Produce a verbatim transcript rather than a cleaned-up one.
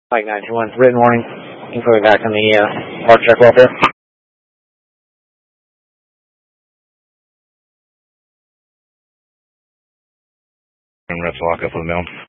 Mike nine two one, written warning. You can go back on the uh, mark check welfare. And let's lock up with the mail.